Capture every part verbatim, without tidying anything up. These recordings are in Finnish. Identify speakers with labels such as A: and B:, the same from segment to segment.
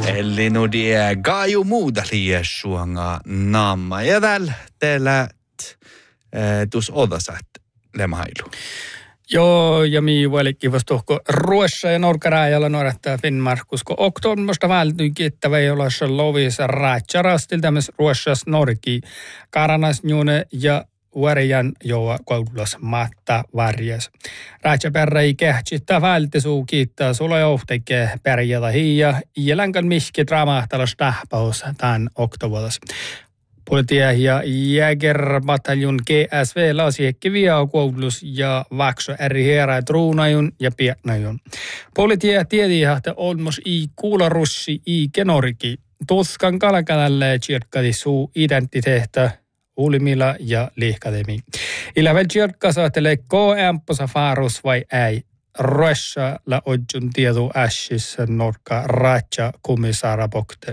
A: Eli nu det gaju muuta liessuanga namma. Ja tällä teillä tuossa odasat lemahailu.
B: Joo, ja mii vuolikin vastuhko Ruossa ja Norkarajalla noudattaa Finnmarkus, kun oktobermosta vältyy kiittävä jollaisen lovissa raatjarastil tämmöis Ruossas Norki, Karanas Njune ja Varjan joa koululas matta varjas. Raatjaperra ei kehtsittä vältisuu kiittää sulla johteke pärjätä hiia, ja länkän mihki dramahtalas tähpaus tämän oktoberas. Politia ja jägerbataljon G S V lasiekki viao koulus ja vakso eri hierä truunajun ja pietnajun. Politia tiedi, että olmos i kuularussi i kenoriki. Tuskan kalakalalle tjirkkadi suu identiteettä ulimilla ja liikademi. Ilävel tjirkka saattelee ko-ämposa farus vai ei. Ruossa la odjun tiedu ässis norka ratja kumisara bokte.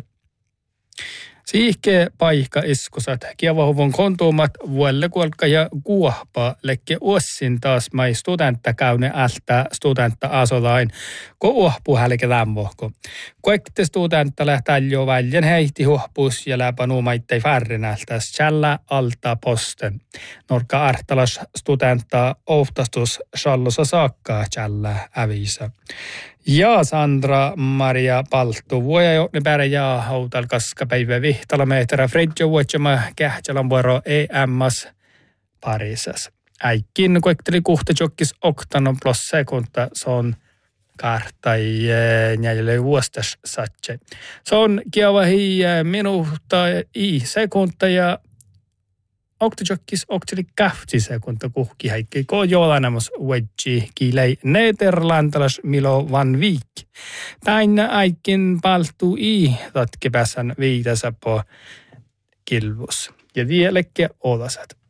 B: Siihke paikka iskusat kiavahuvun kontuumat vuolle kuolka ja kuohpa lekke uossin taas mai studentta käyne ältä studentta asolain ko uohpu hälke lämmohko. Koekte studentta lähtää jo väljen heihti huohpus ja läpä nuumaittei färrinältäs tjällä alta posten. Norka artalas studentta ohtastus sallosa saakkaa tjällä äviisa. Ja Sandra Maria Palttu, vuoja johtni pärjää hautal kaskapäivä vihtala meeträ Fredjo vuotsama kähtälän vuoro E M-as Parisas. Äikkin koekteli kuhtajokkis oktanon plus sekunta, se on kartai näille vuostas satse. Se on kiava hii minuutta i sekunta ja oktajokkis okteli kähtsi sekunta kuhki häikki. Ko joolanamus wedgi kiilei Nederlantalas Milo van Viik. Tain äikkin paltu i tatkepäsän viidäsä po kilvus. Ja vieläkin odasat.